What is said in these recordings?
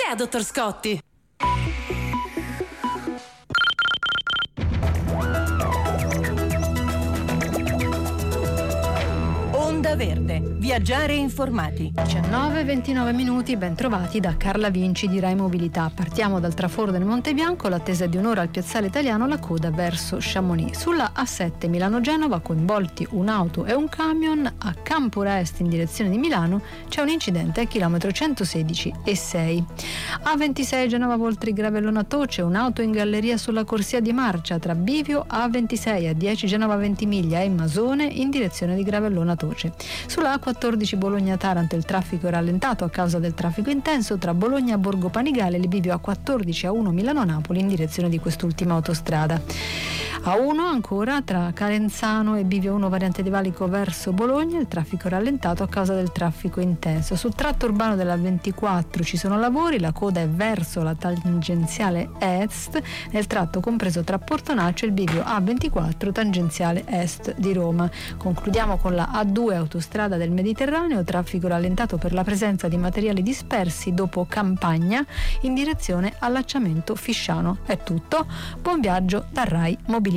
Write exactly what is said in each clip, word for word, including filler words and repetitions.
idea, dottor Scotti. Onda Verde, viaggiare informati. diciannove e ventinove minuti, ben trovati da Carla Vinci di Rai Mobilità. Partiamo dal traforo del Monte Bianco, l'attesa di un'ora al piazzale Italiano, la coda verso Chamonix. Sulla A sette Milano-Genova, coinvolti un'auto e un camion. A Campora Est in direzione di Milano c'è un incidente a chilometro centosedici e sei. A ventisei Genova Voltri Gravellona Toce, un'auto in galleria sulla corsia di marcia tra Bivio. A ventisei a dieci Genova Ventimiglia e Masone in direzione di Gravellona Toce. Sulla A quattordici Bologna-Taranto il traffico è rallentato a causa del traffico intenso tra Bologna, Borgo Panigale e Bivio. A quattordici A uno Milano-Napoli in direzione di quest'ultima autostrada. A uno ancora tra Calenzano e Bivio uno variante di Valico verso Bologna, il traffico è rallentato a causa del traffico intenso. Sul tratto urbano della ventiquattro ci sono lavori, la coda è verso la tangenziale est nel tratto compreso tra Portonaccio e il Bivio A ventiquattro tangenziale est di Roma. Concludiamo con la A due autostrada del Mediterraneo, traffico rallentato per la presenza di materiali dispersi dopo Campagna in direzione allacciamento Fisciano. È tutto, buon viaggio da Rai Mobilità.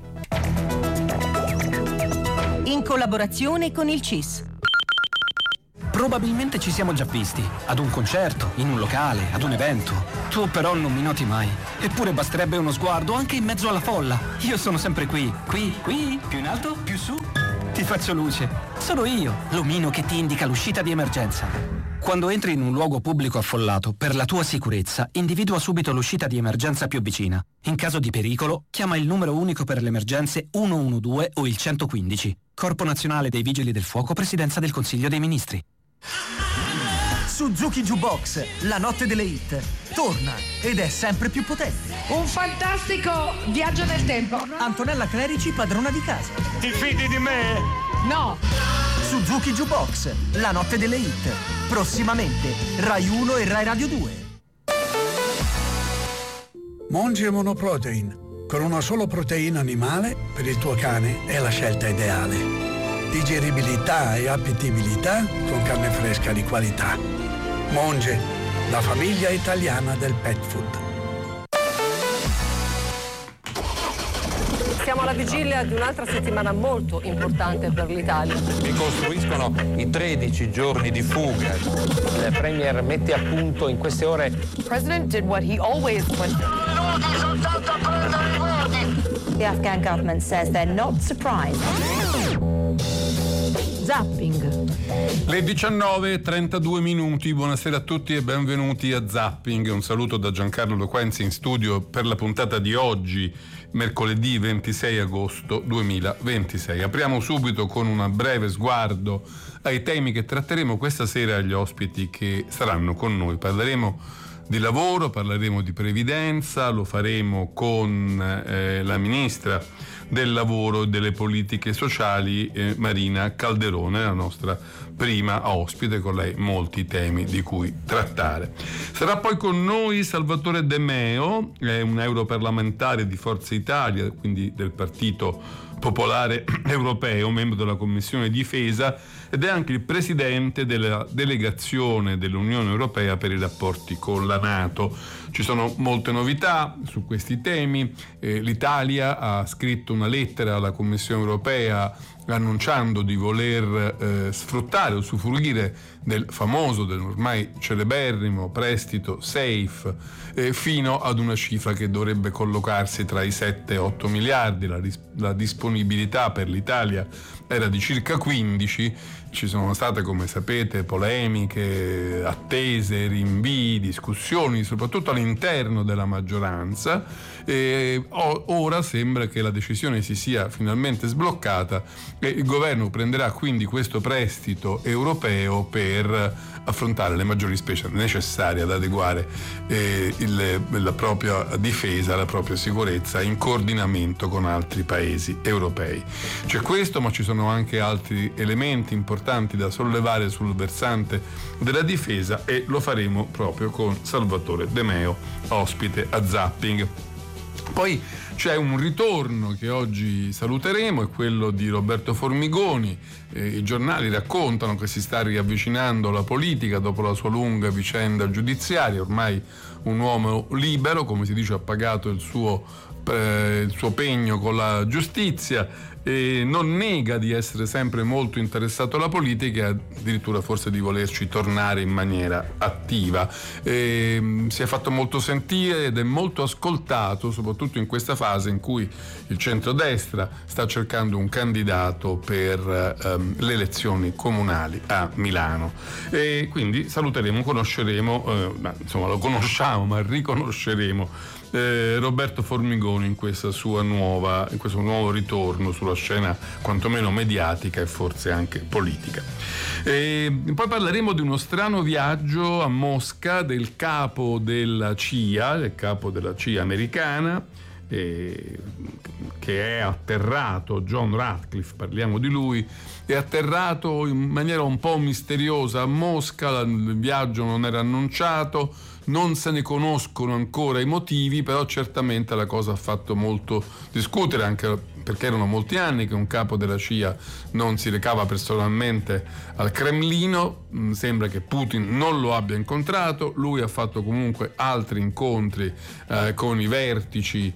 In collaborazione con il C I S. Probabilmente ci siamo già visti, ad un concerto, in un locale, ad un evento. Tu però non mi noti mai. Eppure basterebbe uno sguardo anche in mezzo alla folla. Io sono sempre qui, qui, qui, più in alto, più su. Ti faccio luce. Sono io, l'omino che ti indica l'uscita di emergenza. Quando entri in un luogo pubblico affollato, per la tua sicurezza, individua subito l'uscita di emergenza più vicina. In caso di pericolo, chiama il numero unico per le emergenze uno uno due o il centoquindici. Corpo Nazionale dei Vigili del Fuoco, Presidenza del Consiglio dei Ministri. Suzuki Jukebox, la notte delle hit, torna ed è sempre più potente. Un fantastico viaggio nel tempo. Antonella Clerici, padrona di casa. Ti fidi di me? No. Suzuki Jukebox, la notte delle hit, prossimamente Rai uno e Rai Radio due. Monge Monoprotein, con una solo proteina animale per il tuo cane è la scelta ideale. Digeribilità e appetibilità con carne fresca di qualità. Monge, la famiglia italiana del pet food. Siamo alla vigilia di un'altra settimana molto importante per l'Italia. Ricostruiscono i tredici giorni di fuga. Il Premier mette a punto in queste ore. The President did what he always would. The Afghan government says they're not surprised. Zapping. Le diciannove e trentadue minuti, buonasera a tutti e benvenuti a Zapping. Un saluto da Giancarlo Loquenzi in studio per la puntata di oggi, mercoledì ventisei agosto duemilaventisei. Apriamo subito con un breve sguardo ai temi che tratteremo questa sera agli ospiti che saranno con noi. Parleremo di lavoro, parleremo di previdenza, lo faremo con eh, la ministra del lavoro e delle politiche sociali eh, Marina Calderone, la nostra prima ospite, con lei molti temi di cui trattare. Sarà poi con noi Salvatore De Meo, è un europarlamentare di Forza Italia, quindi del Partito Popolare Europeo, membro della Commissione Difesa ed è anche il presidente della delegazione dell'Unione Europea per i rapporti con la NATO. Ci sono molte novità su questi temi. Eh, L'Italia ha scritto una lettera alla Commissione Europea annunciando di voler eh, sfruttare o usufruire del famoso, dell'ormai celeberrimo prestito SAFE eh, fino ad una cifra che dovrebbe collocarsi tra i sette e otto miliardi. La, la disponibilità per l'Italia era di circa quindici. Ci sono state, come sapete, polemiche, attese, rinvii, discussioni, soprattutto all'interno della maggioranza. E ora sembra che la decisione si sia finalmente sbloccata e il governo prenderà quindi questo prestito europeo per affrontare le maggiori spese necessarie ad adeguare eh, il, la propria difesa, la propria sicurezza in coordinamento con altri paesi europei. C'è questo, ma ci sono anche altri elementi importanti da sollevare sul versante della difesa e lo faremo proprio con Salvatore De Meo, ospite a Zapping. Poi c'è un ritorno che oggi saluteremo, è quello di Roberto Formigoni. Eh, I giornali raccontano che si sta riavvicinando alla politica dopo la sua lunga vicenda giudiziaria, ormai un uomo libero, come si dice, ha pagato il suo, eh, il suo pegno con la giustizia. E non nega di essere sempre molto interessato alla politica e addirittura forse di volerci tornare in maniera attiva. E si è fatto molto sentire ed è molto ascoltato, soprattutto in questa fase in cui il centrodestra sta cercando un candidato per um, le elezioni comunali a Milano. E quindi saluteremo, conosceremo, eh, ma, insomma lo conosciamo, ma riconosceremo Eh, Roberto Formigoni in questa sua nuova, in questo nuovo ritorno sulla scena quantomeno mediatica e forse anche politica. E poi parleremo di uno strano viaggio a Mosca del capo della C I A, del capo della C I A americana, eh, che è atterrato, John Ratcliffe, parliamo di lui, è atterrato in maniera un po' misteriosa a Mosca. Il viaggio non era annunciato, non se ne conoscono ancora i motivi, però certamente la cosa ha fatto molto discutere, anche perché erano molti anni che un capo della C I A non si recava personalmente al Cremlino. Sembra che Putin non lo abbia incontrato, lui ha fatto comunque altri incontri eh, con i vertici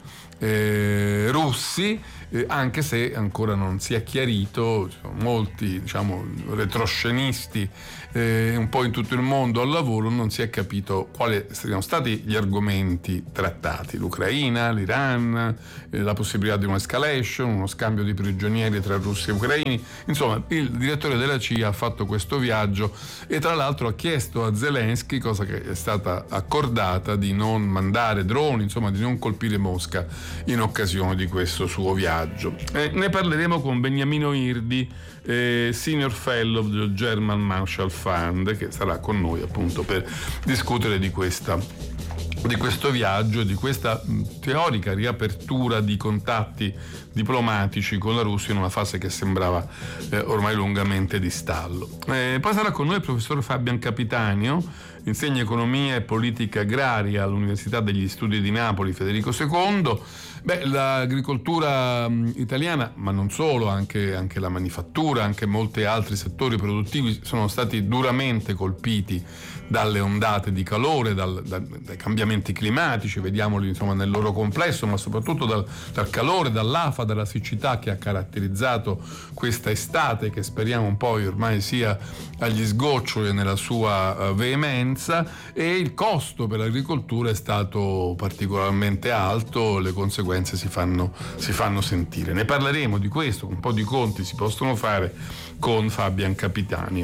eh, russi, eh, anche se ancora non si è chiarito. Ci sono molti, diciamo, retroscenisti eh, un po' in tutto il mondo al lavoro, non si è capito quali siano stati gli argomenti trattati: l'Ucraina, l'Iran, eh, la possibilità di un'escalation, uno scambio di prigionieri tra russi e ucraini. Insomma, il direttore della C I A ha fatto questo viaggio e tra l'altro ha chiesto a Zelensky, cosa che è stata accordata, di non mandare droni, insomma di non colpire Mosca in occasione di questo suo viaggio. Eh, ne parleremo con Beniamino Irdi, eh, Senior Fellow del German Marshall Fund, che sarà con noi appunto per discutere di questa di questo viaggio, di questa teorica riapertura di contatti diplomatici con la Russia in una fase che sembrava eh, ormai lungamente di stallo. Eh, poi sarà con noi il professor Fabian Capitanio, insegna economia e politica agraria all'Università degli Studi di Napoli Federico secondo. Beh, l'agricoltura italiana, ma non solo, anche, anche la manifattura, anche molti altri settori produttivi sono stati duramente colpiti dalle ondate di calore, dal, da, dai cambiamenti climatici, vediamoli insomma nel loro complesso, ma soprattutto dal, dal calore, dall'afa, dalla siccità che ha caratterizzato questa estate, che speriamo poi ormai sia agli sgoccioli nella sua uh, veemenza, e il costo per l'agricoltura è stato particolarmente alto, le conseguenze si fanno, si fanno sentire. Ne parleremo di questo, un po' di conti si possono fare con Fabian Capitanio.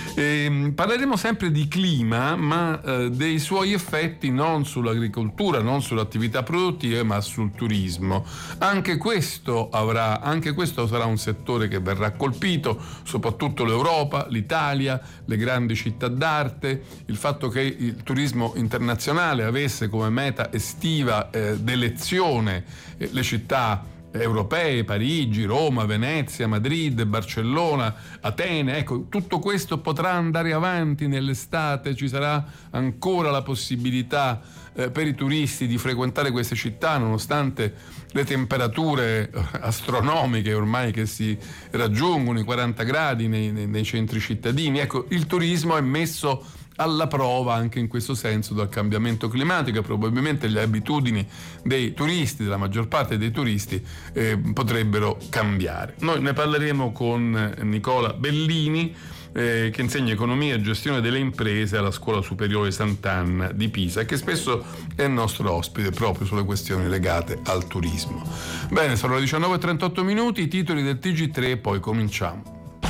E parleremo sempre di clima, ma eh, dei suoi effetti non sull'agricoltura, non sulle attività produttive, ma sul turismo. Anche questo avrà, anche questo sarà un settore che verrà colpito, soprattutto l'Europa, l'Italia, le grandi città d'arte, il fatto che il turismo internazionale avesse come meta estiva eh, d'elezione eh, le città europee, Parigi, Roma, Venezia, Madrid, Barcellona, Atene. Ecco, tutto questo potrà andare avanti nell'estate, ci sarà ancora la possibilità eh, per i turisti di frequentare queste città nonostante le temperature astronomiche ormai che si raggiungono i quaranta gradi nei, nei, nei centri cittadini. Ecco, il turismo è messo alla prova anche in questo senso dal cambiamento climatico, e probabilmente le abitudini dei turisti, della maggior parte dei turisti, eh, potrebbero cambiare. Noi ne parleremo con Nicola Bellini, eh, che insegna economia e gestione delle imprese alla Scuola Superiore Sant'Anna di Pisa, e che spesso è il nostro ospite proprio sulle questioni legate al turismo. Bene, sono le diciannove e trentotto minuti, i titoli del T G tre, poi cominciamo.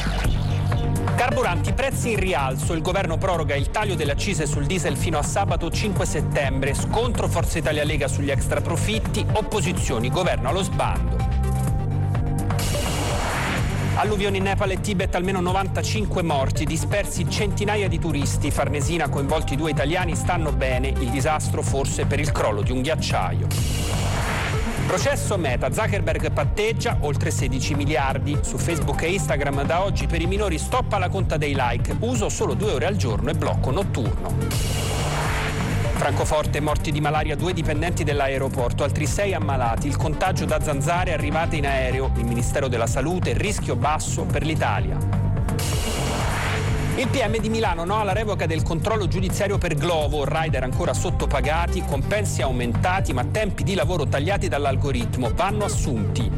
Carburanti, prezzi in rialzo, il governo proroga il taglio delle accise sul diesel fino a sabato cinque settembre, scontro Forza Italia Lega sugli extraprofitti, opposizioni, governo allo sbando. Alluvioni in Nepal e Tibet, almeno novantacinque morti, dispersi centinaia di turisti, Farnesina coinvolti due italiani, stanno bene, il disastro forse per il crollo di un ghiacciaio. Processo Meta, Zuckerberg patteggia oltre sedici miliardi. Su Facebook e Instagram da oggi per i minori stop alla conta dei like, uso solo due ore al giorno e blocco notturno. Francoforte, morti di malaria due dipendenti dell'aeroporto, altri sei ammalati, il contagio da zanzare arrivate in aereo, il Ministero della Salute, rischio basso per l'Italia. Il P M di Milano no alla revoca del controllo giudiziario per Glovo, rider ancora sottopagati, compensi aumentati ma tempi di lavoro tagliati dall'algoritmo, vanno assunti.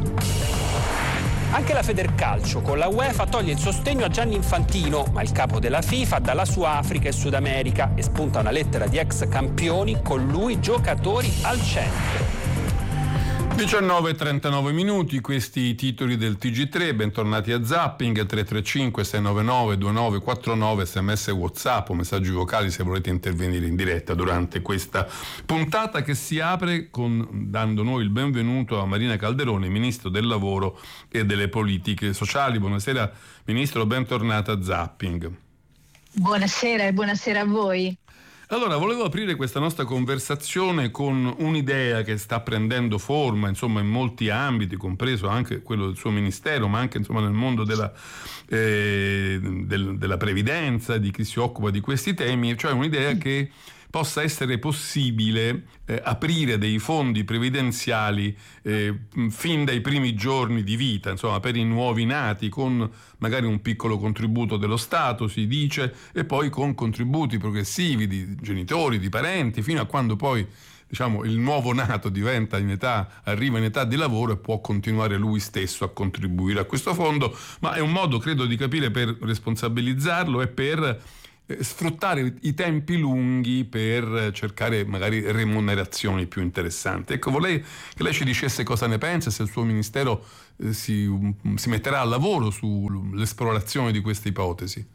Anche la Federcalcio con la UEFA toglie il sostegno a Gianni Infantino, ma il capo della FIFA dalla sua Africa e Sud America e spunta una lettera di ex campioni, con lui giocatori al centro. diciannove e trentanove minuti, questi i titoli del T G tre, bentornati a Zapping, tre tre cinque sei nove nove due nove quattro nove, sms WhatsApp o messaggi vocali se volete intervenire in diretta durante questa puntata che si apre con, dando noi il benvenuto a Marina Calderone, Ministro del Lavoro e delle Politiche Sociali. Buonasera Ministro, bentornata a Zapping. Buonasera e buonasera a voi. Allora, volevo aprire questa nostra conversazione con un'idea che sta prendendo forma, insomma, in molti ambiti, compreso anche quello del suo ministero, ma anche, insomma, nel mondo della, eh, del, della previdenza, di chi si occupa di questi temi, cioè un'idea che possa essere possibile eh, aprire dei fondi previdenziali eh, fin dai primi giorni di vita, insomma, per i nuovi nati, con magari un piccolo contributo dello Stato, si dice, e poi con contributi progressivi di genitori, di parenti, fino a quando poi, diciamo, il nuovo nato diventa in età, arriva in età di lavoro e può continuare lui stesso a contribuire a questo fondo, ma è un modo, credo, di capire, per responsabilizzarlo e per sfruttare i tempi lunghi per cercare magari remunerazioni più interessanti. Ecco, vorrei che lei ci dicesse cosa ne pensa, se il suo ministero eh, si, si metterà al lavoro sull'esplorazione di queste ipotesi.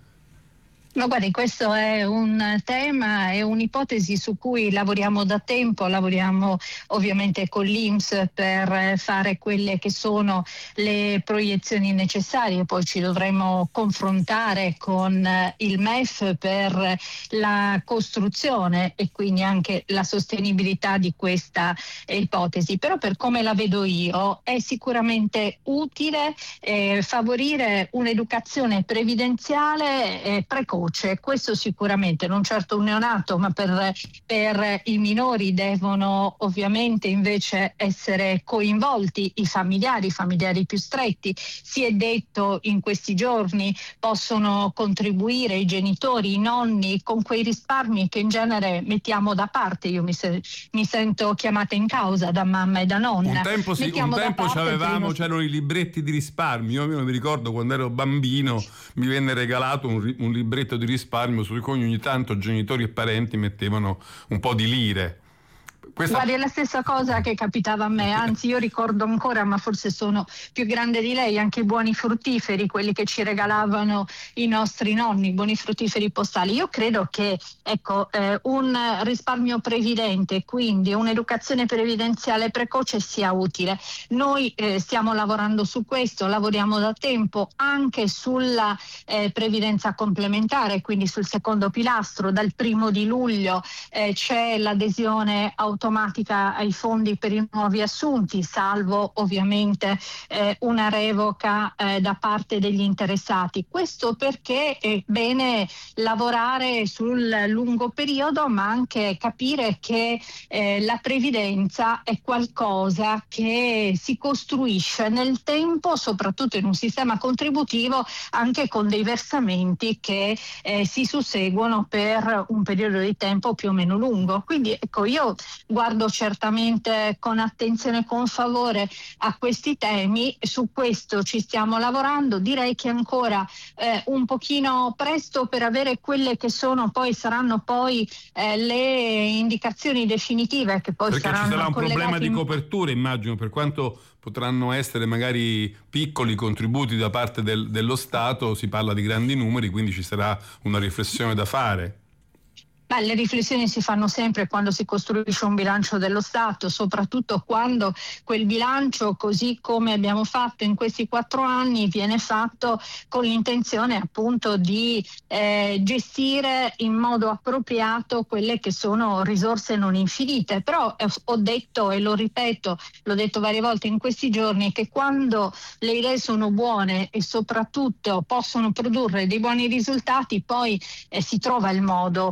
No, guardi, questo è un tema, è un'ipotesi su cui lavoriamo da tempo, lavoriamo ovviamente con l'I N P S per fare quelle che sono le proiezioni necessarie, poi ci dovremo confrontare con il M E F per la costruzione e quindi anche la sostenibilità di questa ipotesi. Però per come la vedo io è sicuramente utile eh, favorire un'educazione previdenziale eh, precoce. Questo sicuramente, non certo un neonato, ma per, per i minori devono ovviamente invece essere coinvolti i familiari, i familiari più stretti. Si è detto in questi giorni possono contribuire i genitori, i nonni con quei risparmi che in genere mettiamo da parte. Io mi, se, mi sento chiamata in causa da mamma e da nonna. Un tempo sì, un tempo c'avevamo, prima... c'erano i libretti di risparmio. Io mi ricordo quando ero bambino mi venne regalato un, un libretto di risparmio su cui ogni tanto genitori e parenti mettevano un po' di lire. Questa... Guardi, è la stessa cosa che capitava a me, anzi io ricordo ancora, ma forse sono più grande di lei, anche i buoni fruttiferi, quelli che ci regalavano i nostri nonni, i buoni fruttiferi postali. Io credo che ecco eh, un risparmio previdente, quindi un'educazione previdenziale precoce sia utile. Noi eh, stiamo lavorando su questo, lavoriamo da tempo anche sulla eh, previdenza complementare, quindi sul secondo pilastro. Dal primo di luglio eh, c'è l'adesione automatica automatica ai fondi per i nuovi assunti, salvo ovviamente eh, una revoca eh, da parte degli interessati. Questo perché è bene lavorare sul lungo periodo, ma anche capire che eh, la previdenza è qualcosa che si costruisce nel tempo, soprattutto in un sistema contributivo, anche con dei versamenti che eh, si susseguono per un periodo di tempo più o meno lungo. Quindi ecco, io guardo certamente con attenzione e con favore a questi temi, su questo ci stiamo lavorando. Direi che è ancora eh, un pochino presto per avere quelle che sono poi saranno poi eh, le indicazioni definitive che poi perché saranno ci sarà un problema di in... copertura, immagino, per quanto potranno essere magari piccoli contributi da parte del, dello Stato, si parla di grandi numeri, quindi ci sarà una riflessione da fare. Beh, le riflessioni si fanno sempre quando si costruisce un bilancio dello Stato, soprattutto quando quel bilancio, così come abbiamo fatto in questi quattro anni, viene fatto con l'intenzione appunto di eh, gestire in modo appropriato quelle che sono risorse non infinite. Però eh, ho detto e lo ripeto, l'ho detto varie volte in questi giorni, che quando le idee sono buone e soprattutto possono produrre dei buoni risultati, poi eh, si trova il modo per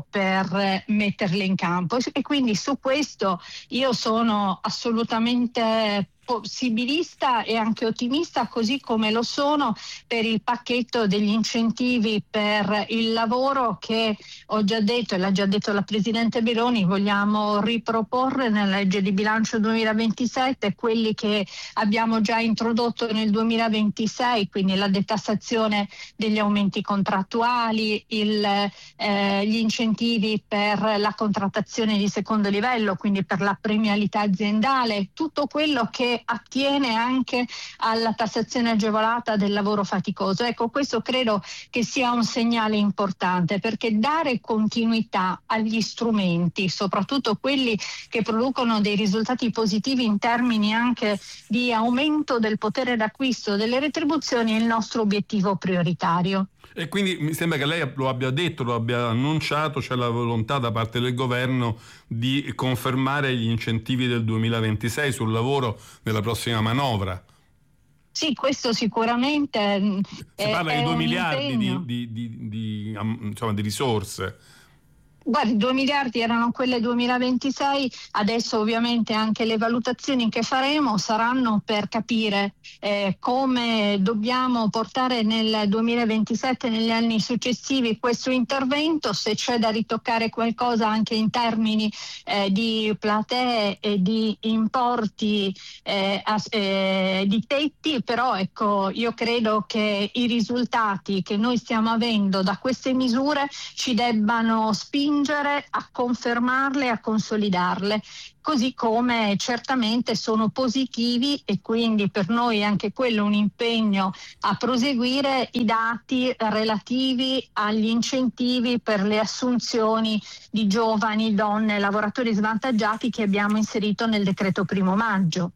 per metterle in campo. E quindi su questo io sono assolutamente possibilista e anche ottimista, così come lo sono per il pacchetto degli incentivi per il lavoro che ho già detto e l'ha già detto la Presidente Meloni, vogliamo riproporre nella legge di bilancio duemilaventisette, quelli che abbiamo già introdotto nel duemilaventisei, quindi la detassazione degli aumenti contrattuali, il, eh, gli incentivi per la contrattazione di secondo livello, quindi per la premialità aziendale, tutto quello che attiene anche alla tassazione agevolata del lavoro faticoso. Ecco, questo credo che sia un segnale importante, perché dare continuità agli strumenti, soprattutto quelli che producono dei risultati positivi in termini anche di aumento del potere d'acquisto delle retribuzioni, è il nostro obiettivo prioritario. E quindi mi sembra che lei lo abbia detto, lo abbia annunciato, c'è la volontà da parte del governo di confermare gli incentivi del duemilaventisei sul lavoro nella prossima manovra. Sì, questo sicuramente. Si parla di due miliardi di, di, di, di, insomma, di risorse. Guardi, due miliardi erano quelle duemilaventisei, adesso ovviamente anche le valutazioni che faremo saranno per capire eh, come dobbiamo portare nel duemilaventisette e negli anni successivi questo intervento, se c'è da ritoccare qualcosa anche in termini eh, di platee e di importi, eh, as- eh, di tetti, però ecco, io credo che i risultati che noi stiamo avendo da queste misure ci debbano spingere a confermarle, a consolidarle, così come certamente sono positivi, e quindi per noi è anche quello un impegno a proseguire, i dati relativi agli incentivi per le assunzioni di giovani, donne, lavoratori svantaggiati che abbiamo inserito nel decreto primo maggio.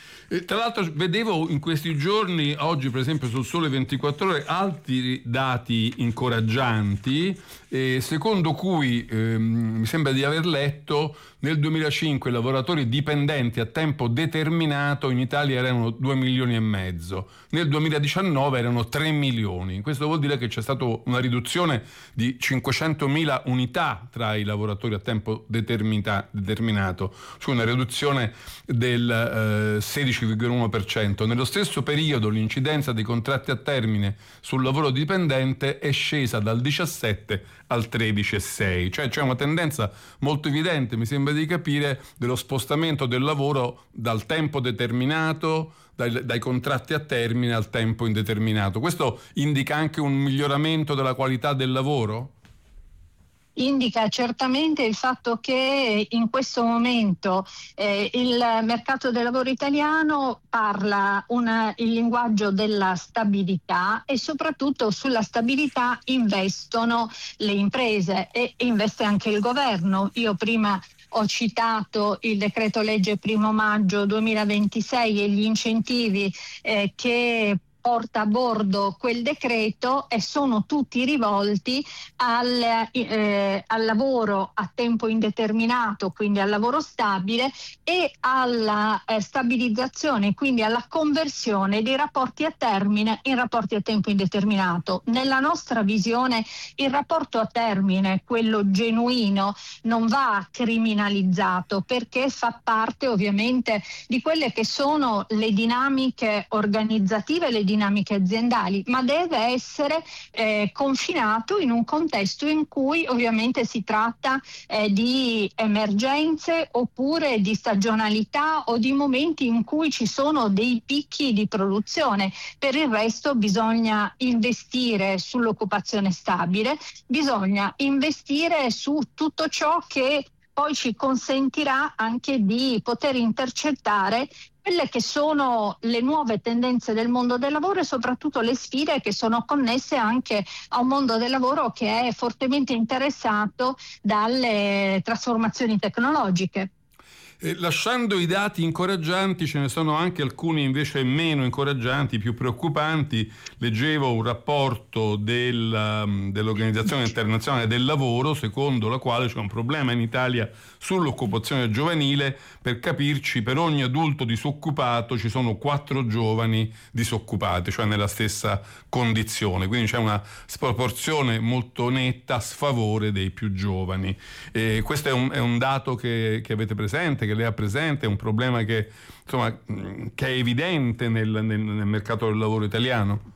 E tra l'altro vedevo in questi giorni, oggi per esempio sul Sole ventiquattro Ore, altri dati incoraggianti, eh, secondo cui ehm, mi sembra di aver letto nel duemilacinque i lavoratori dipendenti a tempo determinato in Italia erano due milioni e mezzo, nel duemiladiciannove erano tre milioni. Questo vuol dire che c'è stata una riduzione di cinquecentomila unità tra i lavoratori a tempo determina- determinato, cioè una riduzione del eh, sedici virgola uno per cento. Nello stesso periodo l'incidenza dei contratti a termine sul lavoro dipendente è scesa dal diciassette al tredici virgola sei, cioè c'è una tendenza molto evidente, mi sembra di capire, dello spostamento del lavoro dal tempo determinato, dai, dai contratti a termine al tempo indeterminato. Questo indica anche un miglioramento della qualità del lavoro? Indica certamente il fatto che in questo momento eh, il mercato del lavoro italiano parla una, il linguaggio della stabilità, e soprattutto sulla stabilità investono le imprese e investe anche il governo. Io prima ho citato il decreto legge primo maggio duemilaventisei e gli incentivi eh, che porta a bordo quel decreto, e sono tutti rivolti al, eh, al lavoro a tempo indeterminato, quindi al lavoro stabile, e alla eh, stabilizzazione, quindi alla conversione dei rapporti a termine in rapporti a tempo indeterminato. Nella nostra visione il rapporto a termine, quello genuino, non va criminalizzato, perché fa parte ovviamente di quelle che sono le dinamiche organizzative, le dinamiche aziendali, ma deve essere eh, confinato in un contesto in cui ovviamente si tratta eh, di emergenze oppure di stagionalità o di momenti in cui ci sono dei picchi di produzione. Per il resto bisogna investire sull'occupazione stabile, bisogna investire su tutto ciò che poi ci consentirà anche di poter intercettare quelle che sono le nuove tendenze del mondo del lavoro e soprattutto le sfide che sono connesse anche a un mondo del lavoro che è fortemente interessato dalle trasformazioni tecnologiche. Eh, lasciando i dati incoraggianti, ce ne sono anche alcuni invece meno incoraggianti, più preoccupanti. Leggevo un rapporto del, dell'Organizzazione Internazionale del Lavoro, secondo la quale c'è un problema in Italia sull'occupazione giovanile. Per capirci, per ogni adulto disoccupato ci sono quattro giovani disoccupati, cioè nella stessa condizione. Quindi c'è una sproporzione molto netta a sfavore dei più giovani. E questo è un, è un dato che, che avete presente, che lei ha presente, è un problema che, insomma, che è evidente nel, nel, nel mercato del lavoro italiano?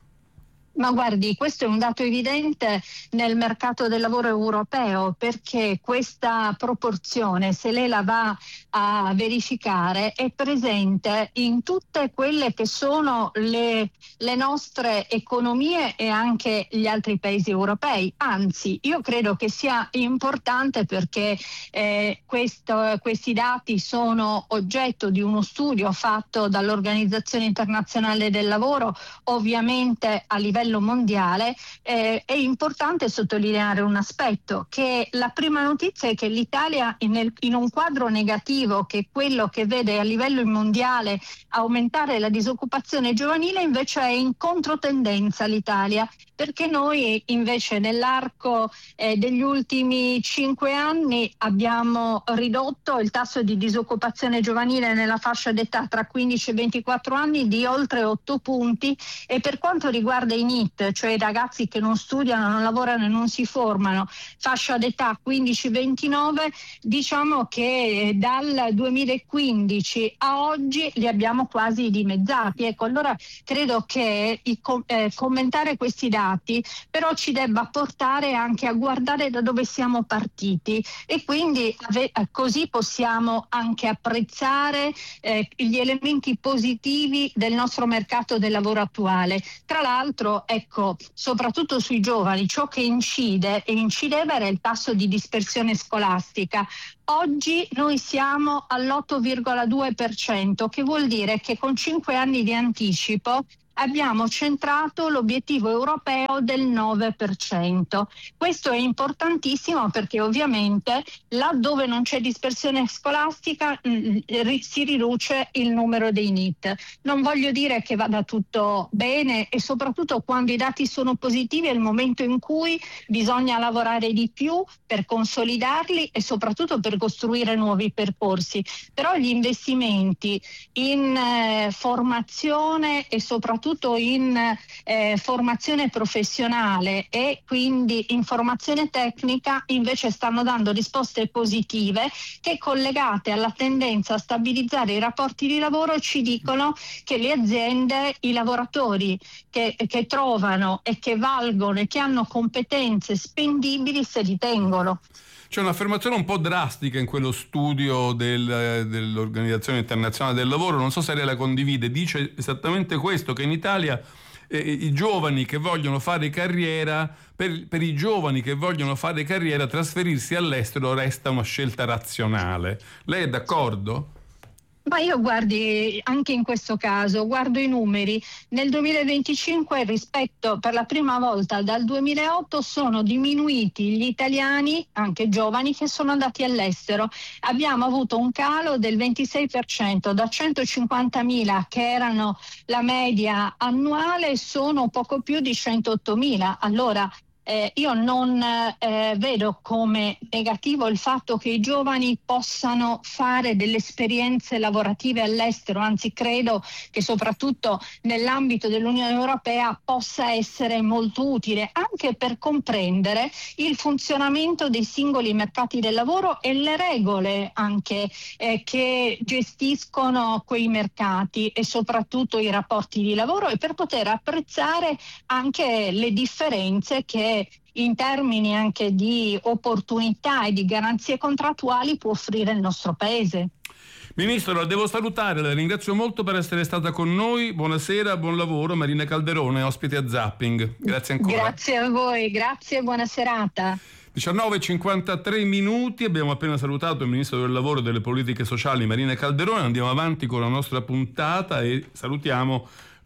Ma guardi, questo è un dato evidente nel mercato del lavoro europeo, perché questa proporzione, se lei la va a verificare, è presente in tutte quelle che sono le, le nostre economie e anche gli altri paesi europei. Anzi, io credo che sia importante perché eh, questo, questi dati sono oggetto di uno studio fatto dall'Organizzazione Internazionale del Lavoro, ovviamente a livello mondiale. Eh, è importante sottolineare un aspetto, che la prima notizia è che l'Italia in, in un quadro negativo, che è quello che vede a livello mondiale aumentare la disoccupazione giovanile, invece è in controtendenza l'Italia, perché noi invece nell'arco eh, degli ultimi cinque anni abbiamo ridotto il tasso di disoccupazione giovanile nella fascia d'età tra quindici e ventiquattro anni di oltre otto punti, e per quanto riguarda i N I T, cioè i ragazzi che non studiano, non lavorano e non si formano, fascia d'età quindici ventinove, diciamo che dal duemilaquindici a oggi li abbiamo quasi dimezzati. Ecco, allora credo che i, eh, commentare questi dati però ci debba portare anche a guardare da dove siamo partiti, e quindi ave- così possiamo anche apprezzare eh, gli elementi positivi del nostro mercato del lavoro attuale. Tra l'altro, ecco, soprattutto sui giovani, ciò che incide e incideva era il tasso di dispersione scolastica. Oggi noi siamo all'otto virgola due per cento, che vuol dire che con cinque anni di anticipo abbiamo centrato l'obiettivo europeo del nove per cento. Questo è importantissimo perché ovviamente laddove non c'è dispersione scolastica mh, si riduce il numero dei N I T. Non voglio dire che vada tutto bene, e soprattutto quando i dati sono positivi è il momento in cui bisogna lavorare di più per consolidarli e soprattutto per costruire nuovi percorsi. Però gli investimenti in eh, formazione e soprattutto in eh, formazione professionale e quindi in formazione tecnica invece stanno dando risposte positive che, collegate alla tendenza a stabilizzare i rapporti di lavoro, ci dicono che le aziende, i lavoratori che, che trovano e che valgono e che hanno competenze spendibili se li tengono. C'è un'affermazione un po' drastica in quello studio del, dell'Organizzazione Internazionale del Lavoro, non so se lei la condivide, dice esattamente questo, che in Italia eh, i giovani che vogliono fare carriera, per, per i giovani che vogliono fare carriera trasferirsi all'estero resta una scelta razionale. Lei è d'accordo? Ma io, guardi, anche in questo caso guardo i numeri. Nel duemilaventicinque, rispetto per la prima volta dal duemilaotto, sono diminuiti gli italiani, anche giovani, che sono andati all'estero. Abbiamo avuto un calo del ventisei per cento, da centocinquantamila che erano la media annuale sono poco più di centottomila. Allora Eh, io non eh, vedo come negativo il fatto che i giovani possano fare delle esperienze lavorative all'estero, anzi credo che soprattutto nell'ambito dell'Unione Europea possa essere molto utile anche per comprendere il funzionamento dei singoli mercati del lavoro e le regole anche eh, che gestiscono quei mercati e soprattutto i rapporti di lavoro, e per poter apprezzare anche le differenze che in termini anche di opportunità e di garanzie contrattuali può offrire il nostro Paese. Ministro, la devo salutare, la ringrazio molto per essere stata con noi. Buonasera, buon lavoro. Marina Calderone, ospite a Zapping. Grazie ancora. Grazie a voi, grazie e buona serata. diciannove e cinquantatré minuti, abbiamo appena salutato il Ministro del Lavoro e delle Politiche Sociali Marina Calderone. Andiamo avanti con la nostra puntata e salutiamo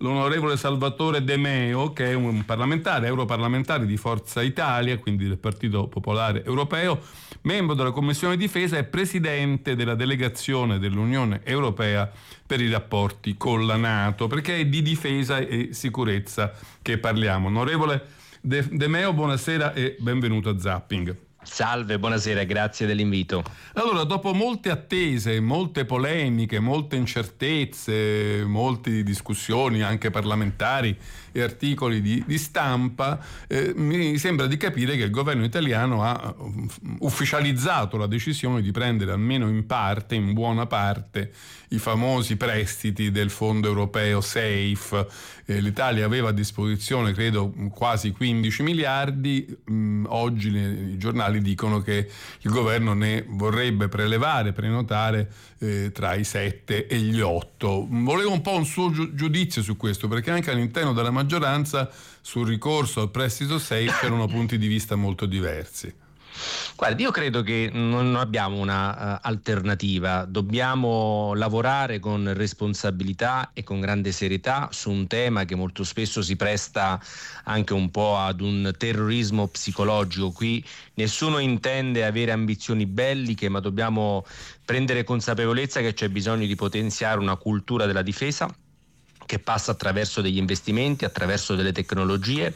l'onorevole Salvatore De Meo, che è un parlamentare, europarlamentare di Forza Italia, quindi del Partito Popolare Europeo, membro della Commissione Difesa e presidente della delegazione dell'Unione Europea per i rapporti con la NATO, perché è di difesa e sicurezza che parliamo. Onorevole De, De Meo, buonasera e benvenuto a Zapping. Salve, buonasera, grazie dell'invito. Allora, dopo molte attese, molte polemiche, molte incertezze, molte discussioni anche parlamentari e articoli di, di stampa, eh, mi sembra di capire che il governo italiano ha ufficializzato la decisione di prendere almeno in parte, in buona parte, i famosi prestiti del fondo europeo SAFE. Eh, L'Italia aveva a disposizione, credo, quasi quindici miliardi. Mm, oggi i giornali dicono che il governo ne vorrebbe prelevare, prenotare eh, tra i sette e gli otto. Volevo un po' un suo giudizio su questo, perché anche all'interno della maggioranza sul ricorso al prestito SAFE c'erano punti di vista molto diversi. Guardi, io credo che non abbiamo una uh, alternativa, dobbiamo lavorare con responsabilità e con grande serietà su un tema che molto spesso si presta anche un po' ad un terrorismo psicologico. Qui nessuno intende avere ambizioni belliche, ma dobbiamo prendere consapevolezza che c'è bisogno di potenziare una cultura della difesa che passa attraverso degli investimenti, attraverso delle tecnologie,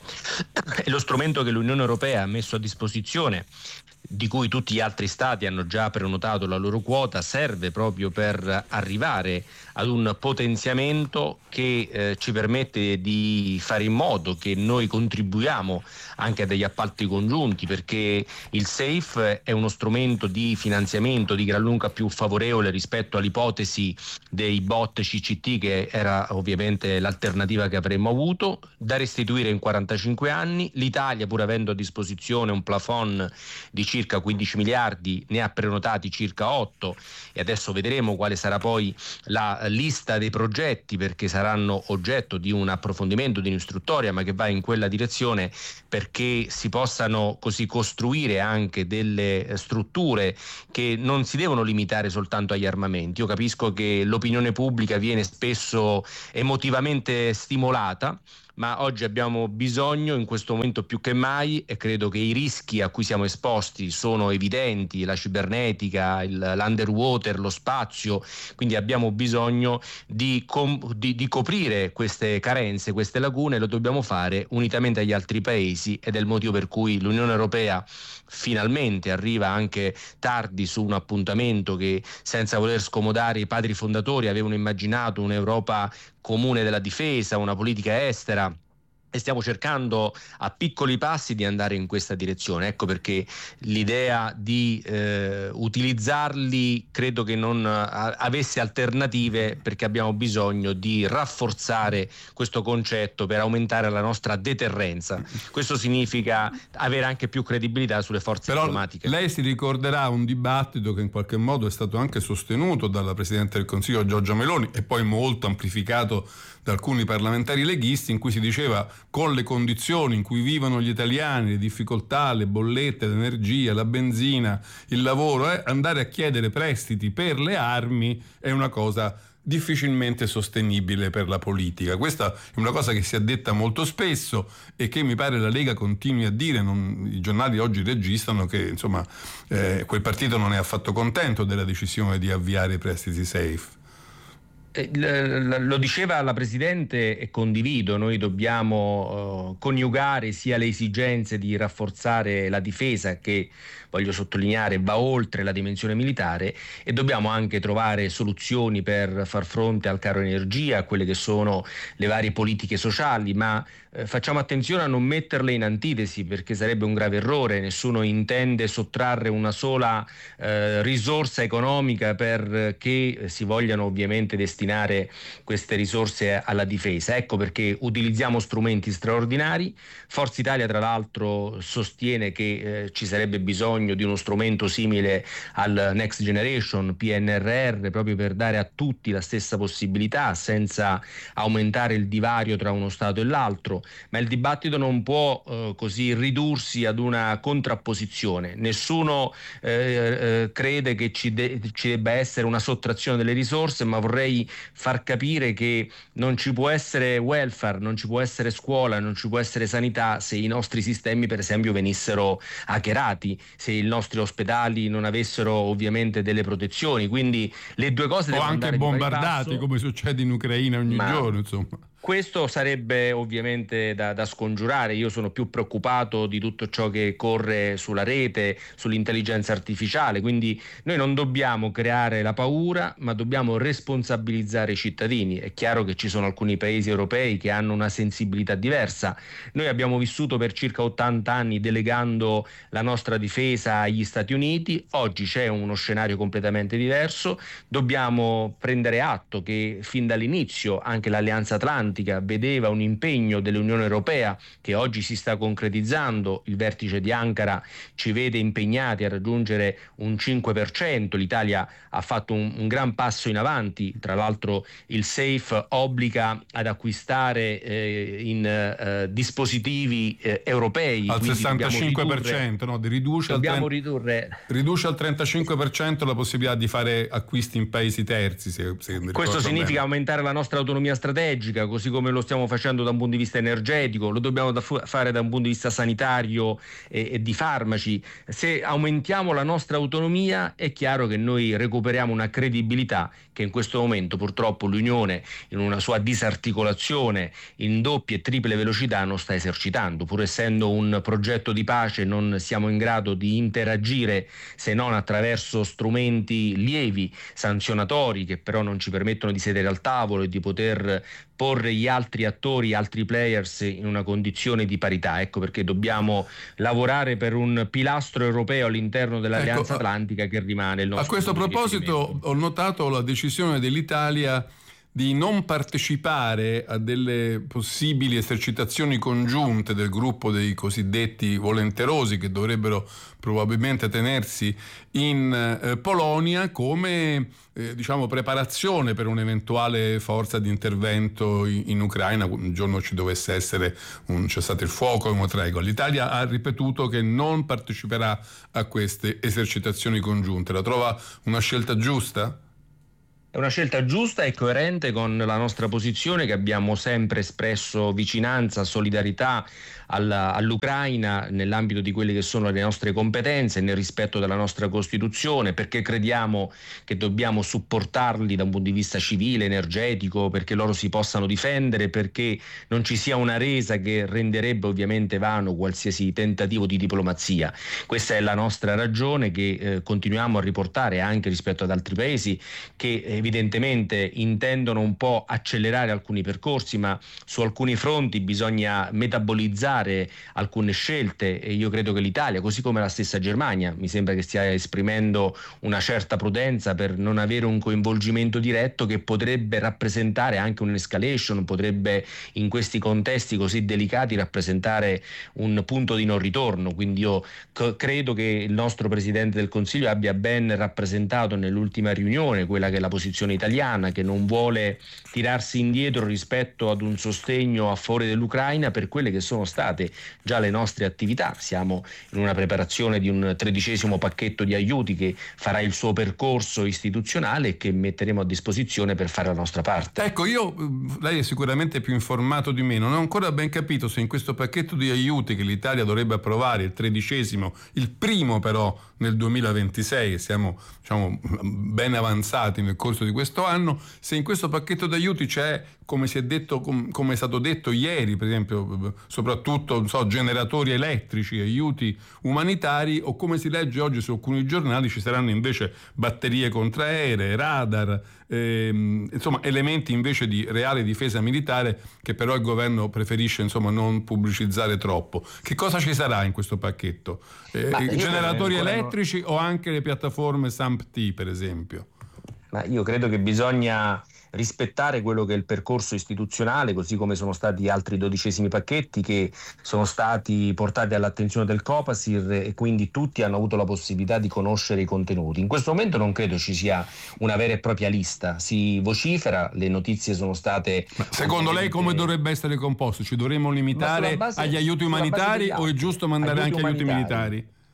e lo strumento che l'Unione Europea ha messo a disposizione, di cui tutti gli altri stati hanno già prenotato la loro quota, serve proprio per arrivare ad un potenziamento che eh, ci permette di fare in modo che noi contribuiamo anche a degli appalti congiunti, perché il SAFE è uno strumento di finanziamento di gran lunga più favorevole rispetto all'ipotesi dei bot C C T, che era ovviamente l'alternativa che avremmo avuto, da restituire in quarantacinque anni. L'Italia, pur avendo a disposizione un plafond di circa quindici miliardi, ne ha prenotati circa otto, e adesso vedremo quale sarà poi la lista dei progetti, perché saranno oggetto di un approfondimento, di un'istruttoria, ma che va in quella direzione perché si possano così costruire anche delle strutture che non si devono limitare soltanto agli armamenti. Io capisco che l'opinione pubblica viene spesso emotivamente stimolata, ma oggi abbiamo bisogno in questo momento più che mai, e credo che i rischi a cui siamo esposti sono evidenti, la cibernetica, il, l'underwater, lo spazio, quindi abbiamo bisogno di, com- di, di coprire queste carenze, queste lacune, e lo dobbiamo fare unitamente agli altri paesi, ed è il motivo per cui l'Unione Europea finalmente arriva anche tardi su un appuntamento che, senza voler scomodare i padri fondatori, avevano immaginato un'Europa comune della difesa, una politica estera, e stiamo cercando a piccoli passi di andare in questa direzione. Ecco perché l'idea di eh, utilizzarli credo che non a, avesse alternative, perché abbiamo bisogno di rafforzare questo concetto per aumentare la nostra deterrenza. Questo significa avere anche più credibilità sulle forze Però diplomatiche. Lei si ricorderà un dibattito che in qualche modo è stato anche sostenuto dalla Presidente del Consiglio Giorgia Meloni, e poi molto amplificato da alcuni parlamentari leghisti, in cui si diceva: con le condizioni in cui vivono gli italiani, le difficoltà, le bollette, l'energia, la benzina, il lavoro, eh, andare a chiedere prestiti per le armi è una cosa difficilmente sostenibile per la politica. Questa è una cosa che si è detta molto spesso e che mi pare la Lega continui a dire. Non, i giornali oggi registrano che insomma eh, quel partito non è affatto contento della decisione di avviare i prestiti SAFE. Lo diceva la Presidente e condivido: noi dobbiamo uh, coniugare sia le esigenze di rafforzare la difesa, che voglio sottolineare va oltre la dimensione militare, e dobbiamo anche trovare soluzioni per far fronte al caro energia, a quelle che sono le varie politiche sociali, ma eh, facciamo attenzione a non metterle in antitesi, perché sarebbe un grave errore. Nessuno intende sottrarre una sola eh, risorsa economica perché si vogliano ovviamente destinare queste risorse alla difesa. Ecco perché utilizziamo strumenti straordinari. Forza Italia, tra l'altro, sostiene che eh, ci sarebbe bisogno di uno strumento simile al Next Generation, P N R R, proprio per dare a tutti la stessa possibilità, senza aumentare il divario tra uno Stato e l'altro. Ma il dibattito non può eh, così ridursi ad una contrapposizione. Nessuno eh, eh, crede che ci, de- ci debba essere una sottrazione delle risorse, ma vorrei far capire che non ci può essere welfare, non ci può essere scuola, non ci può essere sanità se i nostri sistemi per esempio venissero hackerati, se i nostri ospedali non avessero ovviamente delle protezioni, quindi le due cose o anche bombardati come succede in Ucraina ogni Ma... giorno, insomma. Questo sarebbe ovviamente da, da scongiurare. Io sono più preoccupato di tutto ciò che corre sulla rete, sull'intelligenza artificiale, quindi noi non dobbiamo creare la paura, ma dobbiamo responsabilizzare i cittadini. È chiaro che ci sono alcuni paesi europei che hanno una sensibilità diversa. Noi abbiamo vissuto per circa ottanta anni delegando la nostra difesa agli Stati Uniti, oggi c'è uno scenario completamente diverso, dobbiamo prendere atto che fin dall'inizio anche l'Alleanza Atlantica vedeva un impegno dell'Unione Europea che oggi si sta concretizzando. Il vertice di Ankara ci vede impegnati a raggiungere un cinque per cento. L'Italia ha fatto un, un gran passo in avanti, tra l'altro il SAFE obbliga ad acquistare eh, in eh, dispositivi eh, europei al sessantacinque per cento, ridurre, no, riduce, al trenta, ridurre. riduce al trentacinque per cento la possibilità di fare acquisti in paesi terzi, se, se questo significa bene. Aumentare la nostra autonomia strategica, così come lo stiamo facendo da un punto di vista energetico, lo dobbiamo da fu- fare da un punto di vista sanitario e, e di farmaci. Se aumentiamo la nostra autonomia è chiaro che noi recuperiamo una credibilità che in questo momento purtroppo l'Unione, in una sua disarticolazione in doppie e triple velocità, non sta esercitando. Pur essendo un progetto di pace non siamo in grado di interagire se non attraverso strumenti lievi, sanzionatori, che però non ci permettono di sedere al tavolo e di poter porre gli altri attori, altri players in una condizione di parità. Ecco perché dobbiamo lavorare per un pilastro europeo all'interno dell'Alleanza ecco, Atlantica che rimane il nostro. A questo proposito ho notato la decisione dell'Italia di non partecipare a delle possibili esercitazioni congiunte del gruppo dei cosiddetti volenterosi che dovrebbero probabilmente tenersi in eh, Polonia come eh, diciamo preparazione per un'eventuale forza di intervento in, in Ucraina un giorno ci dovesse essere un cessate il fuoco, una tregua. L'Italia ha ripetuto che non parteciperà a queste esercitazioni congiunte. La trova una scelta giusta? È una scelta giusta e coerente con la nostra posizione, che abbiamo sempre espresso vicinanza, solidarietà alla, all'Ucraina nell'ambito di quelle che sono le nostre competenze, nel rispetto della nostra Costituzione, perché crediamo che dobbiamo supportarli da un punto di vista civile, energetico, perché loro si possano difendere, perché non ci sia una resa che renderebbe ovviamente vano qualsiasi tentativo di diplomazia. Questa è la nostra ragione che eh, continuiamo a riportare anche rispetto ad altri paesi che eh, evidentemente intendono un po' accelerare alcuni percorsi, ma su alcuni fronti bisogna metabolizzare alcune scelte e io credo che l'Italia, così come la stessa Germania, mi sembra che stia esprimendo una certa prudenza per non avere un coinvolgimento diretto che potrebbe rappresentare anche un'escalation, potrebbe in questi contesti così delicati rappresentare un punto di non ritorno. Quindi io c- credo che il nostro Presidente del Consiglio abbia ben rappresentato nell'ultima riunione quella che è la posizione italiana, che non vuole tirarsi indietro rispetto ad un sostegno a favore dell'Ucraina per quelle che sono state già le nostre attività. Siamo in una preparazione di un tredicesimo pacchetto di aiuti che farà il suo percorso istituzionale e che metteremo a disposizione per fare la nostra parte. Ecco, io, lei è sicuramente più informato di me, non ho ancora ben capito se in questo pacchetto di aiuti che l'Italia dovrebbe approvare, il tredicesimo, il primo però nel duemilaventisei, siamo diciamo ben avanzati nel corso di questo anno, se in questo pacchetto di aiuti c'è, come si è detto, com- come è stato detto ieri, per esempio, soprattutto non so, generatori elettrici, aiuti umanitari, o come si legge oggi su alcuni giornali ci saranno invece batterie contraeree, radar, ehm, insomma elementi invece di reale difesa militare che però il governo preferisce insomma non pubblicizzare troppo. Che cosa ci sarà in questo pacchetto? Eh, generatori elettrici non... o anche le piattaforme S A M P T per esempio? Ma io credo che bisogna rispettare quello che è il percorso istituzionale, così come sono stati altri dodicesimi pacchetti che sono stati portati all'attenzione del Copasir e quindi tutti hanno avuto la possibilità di conoscere i contenuti. In questo momento non credo ci sia una vera e propria lista, si vocifera, le notizie sono state... Ma secondo lei come dovrebbe essere composto? Ci dovremmo limitare base, agli aiuti umanitari o è giusto mandare aiuti anche umanitari? aiuti militari?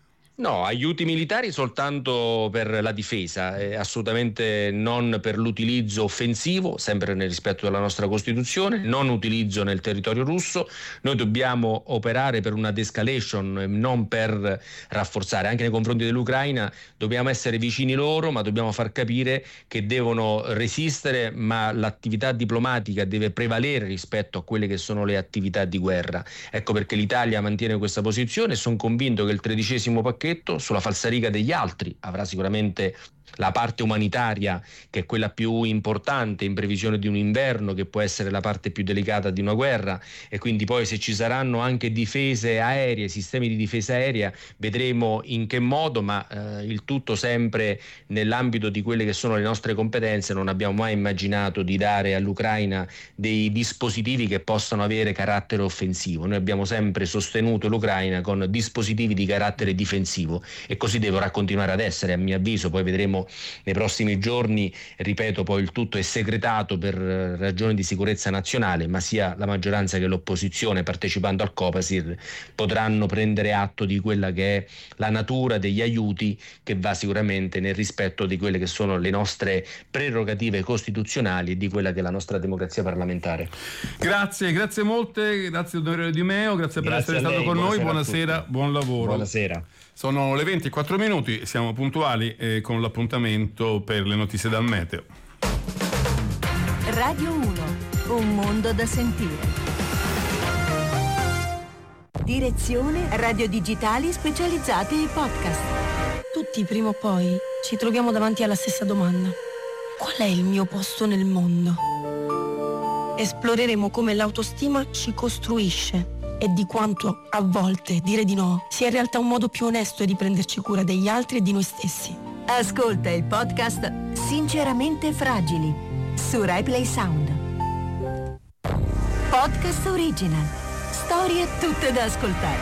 No, aiuti militari soltanto per la difesa, eh, assolutamente non per l'utilizzo offensivo, sempre nel rispetto della nostra Costituzione, non utilizzo nel territorio russo. Noi dobbiamo operare per una de-escalation, non per rafforzare. Anche nei confronti dell'Ucraina dobbiamo essere vicini loro, ma dobbiamo far capire che devono resistere, ma l'attività diplomatica deve prevalere rispetto a quelle che sono le attività di guerra. Ecco perché l'Italia mantiene questa posizione e sono convinto che il tredicesimo pacchetto sulla falsariga degli altri avrà sicuramente la parte umanitaria, che è quella più importante in previsione di un inverno, che può essere la parte più delicata di una guerra, e quindi poi se ci saranno anche difese aeree, sistemi di difesa aerea, vedremo in che modo, ma eh, il tutto sempre nell'ambito di quelle che sono le nostre competenze. Non abbiamo mai immaginato di dare all'Ucraina dei dispositivi che possano avere carattere offensivo. Noi abbiamo sempre sostenuto l'Ucraina con dispositivi di carattere difensivo e così dovrà continuare ad essere, a mio avviso. Poi vedremo nei prossimi giorni, ripeto, poi il tutto è segretato per ragioni di sicurezza nazionale, ma sia la maggioranza che l'opposizione, partecipando al Copasir, potranno prendere atto di quella che è la natura degli aiuti, che va sicuramente nel rispetto di quelle che sono le nostre prerogative costituzionali e di quella che è la nostra democrazia parlamentare. Grazie, grazie molte, grazie onorevole Di Meo, grazie, grazie per essere stato lei, con noi, buonasera, buon lavoro. Buonasera. Sono le venti e quattro minuti, siamo puntuali eh, con l'appuntamento per le notizie dal meteo. Radio uno, un mondo da sentire. Direzione Radio Digitali Specializzate e Podcast. Tutti prima o poi ci troviamo davanti alla stessa domanda: qual è il mio posto nel mondo? Esploreremo come l'autostima ci costruisce e di quanto a volte dire di no sia in realtà un modo più onesto di prenderci cura degli altri e di noi stessi. Ascolta il podcast Sinceramente Fragili su RaiPlay Sound. Podcast original. Storie tutte da ascoltare.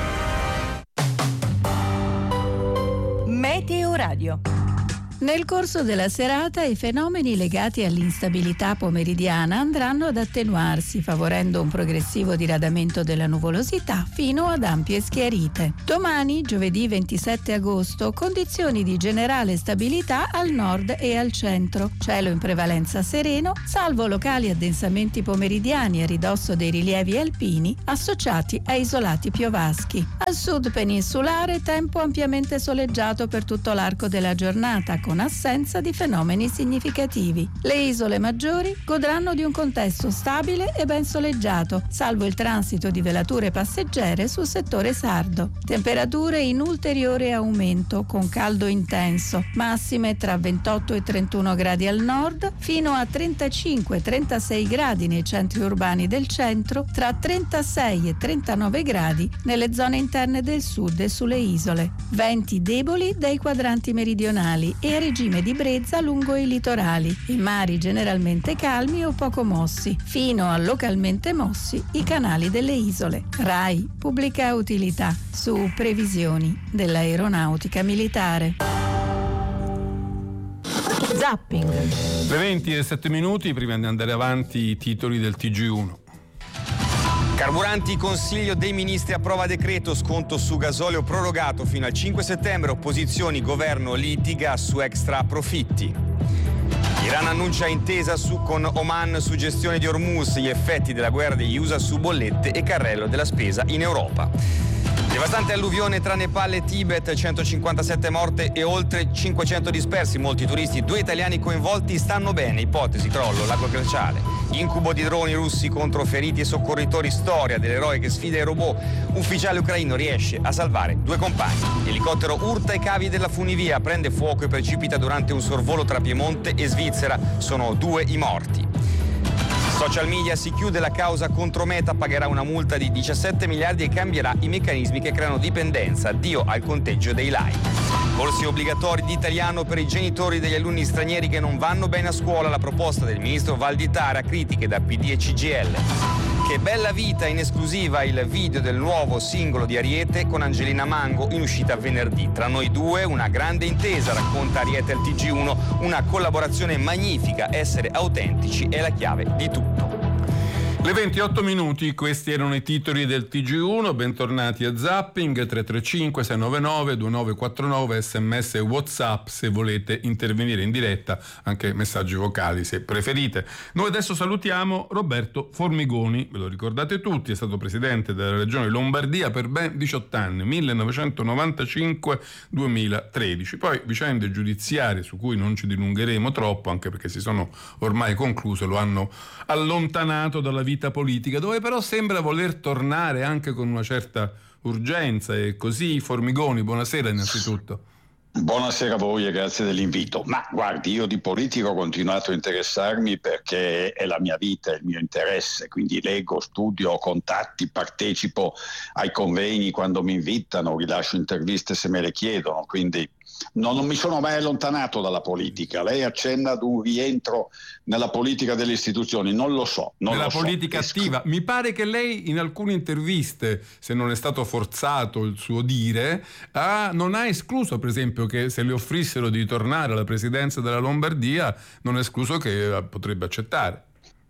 Meteo Radio. Nel corso della serata i fenomeni legati all'instabilità pomeridiana andranno ad attenuarsi, favorendo un progressivo diradamento della nuvolosità fino ad ampie schiarite. Domani, giovedì ventisette agosto, condizioni di generale stabilità al nord e al centro. Cielo in prevalenza sereno, salvo locali addensamenti pomeridiani a ridosso dei rilievi alpini associati a isolati piovaschi. Al sud peninsulare, tempo ampiamente soleggiato per tutto l'arco della giornata, con assenza di fenomeni significativi. Le isole maggiori godranno di un contesto stabile e ben soleggiato, salvo il transito di velature passeggere sul settore sardo. Temperature in ulteriore aumento, con caldo intenso, massime tra ventotto e trentuno gradi al nord, fino a trentacinque trentasei gradi nei centri urbani del centro, tra trentasei e trentanove gradi nelle zone interne del sud e sulle isole. Venti deboli dai quadranti meridionali e regime di brezza lungo i litorali. I mari generalmente calmi o poco mossi, fino a localmente mossi i canali delle isole. RAI pubblica utilità su previsioni dell'aeronautica militare. Zapping. Le venti e sette minuti, prima di andare avanti i titoli del T G uno. Carburanti, Consiglio dei Ministri approva decreto, sconto su gasolio prorogato fino al cinque settembre, opposizioni, governo litiga su extra profitti. Iran annuncia intesa su, con Oman su gestione di Hormuz, gli effetti della guerra degli U S A su bollette e carrello della spesa in Europa. Devastante alluvione tra Nepal e Tibet, centocinquantasette morte e oltre cinquecento dispersi, molti turisti, due italiani coinvolti stanno bene, ipotesi crollo, lago glaciale. Incubo di droni russi contro feriti e soccorritori, storia dell'eroe che sfida i robot, ufficiale ucraino riesce a salvare due compagni. Elicottero urta i cavi della funivia, prende fuoco e precipita durante un sorvolo tra Piemonte e Svizzera, sono due i morti. Social media, si chiude la causa contro Meta, pagherà una multa di diciassette miliardi e cambierà i meccanismi che creano dipendenza. Addio al conteggio dei like. Corsi obbligatori di italiano per i genitori degli alunni stranieri che non vanno bene a scuola, la proposta del ministro Valditara, critiche da P D e C G I L. Che bella vita, in esclusiva il video del nuovo singolo di Ariete con Angelina Mango, in uscita venerdì. Tra noi due una grande intesa, racconta Ariete al T G uno, una collaborazione magnifica, essere autentici è la chiave di tutto. Le ventotto minuti, questi erano i titoli del T G uno, bentornati a Zapping. Tre tre cinque sei nove nove due nove quattro nove, sms e WhatsApp se volete intervenire in diretta, anche messaggi vocali se preferite. Noi adesso salutiamo Roberto Formigoni, ve lo ricordate tutti, è stato presidente della regione Lombardia per ben diciotto anni, millenovecentonovantacinque duemilatredici. Poi vicende giudiziarie su cui non ci dilungheremo troppo, anche perché si sono ormai concluse, lo hanno allontanato dalla vita politica, dove però sembra voler tornare anche con una certa urgenza. E così, Formigoni, buonasera innanzitutto. Buonasera a voi e grazie dell'invito. Ma guardi, io di politica ho continuato a interessarmi perché è la mia vita, è il mio interesse, quindi leggo, studio, ho contatti, partecipo ai convegni quando mi invitano, rilascio interviste se me le chiedono, quindi no, non mi sono mai allontanato dalla politica. Lei accenna ad un rientro nella politica delle istituzioni, non lo so. Non nella lo politica so. attiva. Mi pare che lei in alcune interviste, se non è stato forzato il suo dire, ha, non ha escluso per esempio che se le offrissero di tornare alla presidenza della Lombardia, non è escluso che potrebbe accettare.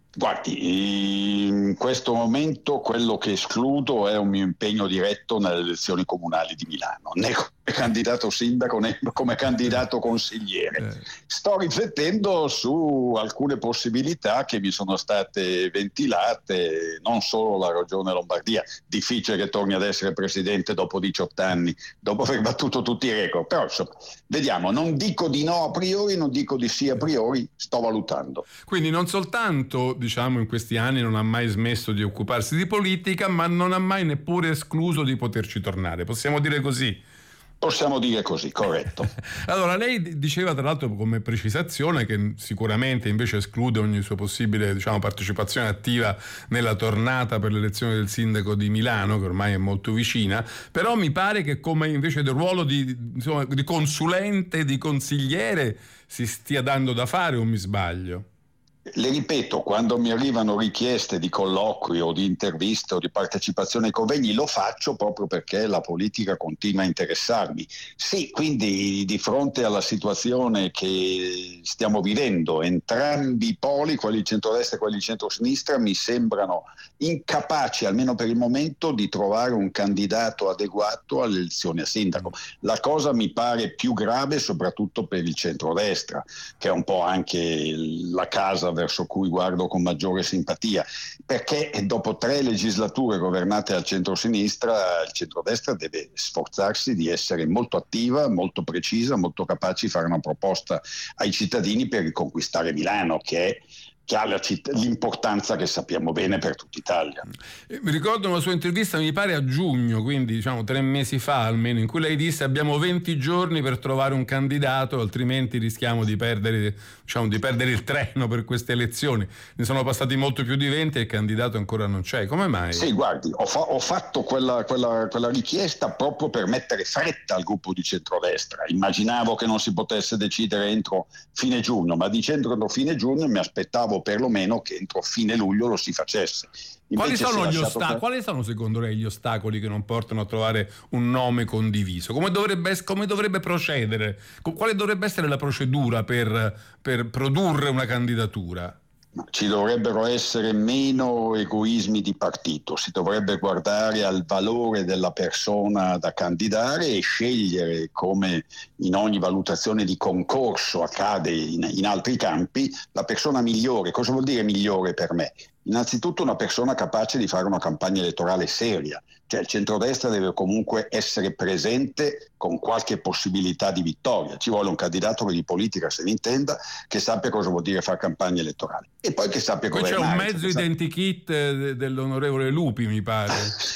Guardi, in questo momento quello che escludo è un mio impegno diretto nelle elezioni comunali di Milano, né come candidato sindaco né come candidato consigliere. Sto riflettendo su alcune possibilità che mi sono state ventilate, non solo la regione Lombardia, difficile che torni ad essere presidente dopo diciotto anni, dopo aver battuto tutti i record, però insomma, vediamo, non dico di no a priori, non dico di sì a priori, sto valutando. Quindi non soltanto, diciamo, in questi anni non ha mai smesso di occuparsi di politica, ma non ha mai neppure escluso di poterci tornare, possiamo dire così? Possiamo dire così, corretto. Allora, lei diceva tra l'altro come precisazione che sicuramente invece esclude ogni sua possibile, diciamo, partecipazione attiva nella tornata per l'elezione del sindaco di Milano, che ormai è molto vicina, però mi pare che come invece del ruolo di, insomma, di consulente, di consigliere si stia dando da fare, o mi sbaglio? Le ripeto, quando mi arrivano richieste di colloqui o di interviste o di partecipazione ai convegni, lo faccio proprio perché la politica continua a interessarmi. Sì, quindi di fronte alla situazione che stiamo vivendo, entrambi i poli, quelli di centrodestra e quelli di centrosinistra, mi sembrano incapaci, almeno per il momento, di trovare un candidato adeguato alle elezioni a sindaco. La cosa mi pare più grave soprattutto per il centrodestra, che è un po' anche la casa verso cui guardo con maggiore simpatia, perché dopo tre legislature governate al centro-sinistra, il centrodestra deve sforzarsi di essere molto attiva, molto precisa, molto capace di fare una proposta ai cittadini per riconquistare Milano, che è che ha la citt- l'importanza che sappiamo bene per tutta Italia. Mi ricordo una sua intervista, mi pare a giugno, quindi diciamo tre mesi fa almeno, in cui lei disse: abbiamo venti giorni per trovare un candidato, altrimenti rischiamo di perdere, diciamo, di perdere il treno per queste elezioni. Ne sono passati molto più di venti e il candidato ancora non c'è. Come mai? Sì, guardi, ho, fa- ho fatto quella, quella, quella richiesta proprio per mettere fretta al gruppo di centrodestra. Immaginavo che non si potesse decidere entro fine giugno, ma dicendo entro fine giugno mi aspettavo perlomeno che entro fine luglio lo si facesse. Quali sono, gli osta- per... quali sono secondo lei gli ostacoli che non portano a trovare un nome condiviso? Come dovrebbe, come dovrebbe procedere? Quale dovrebbe essere la procedura per, per produrre una candidatura? Ci dovrebbero essere meno egoismi di partito, si dovrebbe guardare al valore della persona da candidare e scegliere, come in ogni valutazione di concorso accade in, in altri campi, la persona migliore. Cosa vuol dire migliore per me? Innanzitutto una persona capace di fare una campagna elettorale seria, cioè il centrodestra deve comunque essere presente con qualche possibilità di vittoria. Ci vuole un candidato che di politica se ne intenda, che sappia cosa vuol dire fare campagna elettorale e poi che sappia poi governare. C'è un mezzo identikit dell'onorevole Lupi, mi pare.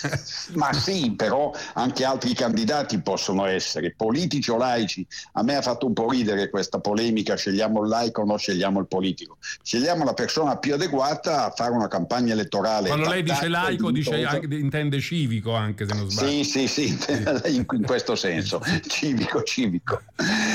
Ma sì, però anche altri candidati possono essere politici o laici. A me ha fatto un po' ridere questa polemica: scegliamo il laico o no scegliamo il politico. Scegliamo la persona più adeguata a fare una campagna elettorale. Quando lei dice laico dice anche, intende civico, anche se non sbaglio. Sì, sì, sì, in, in questo senso, civico, civico.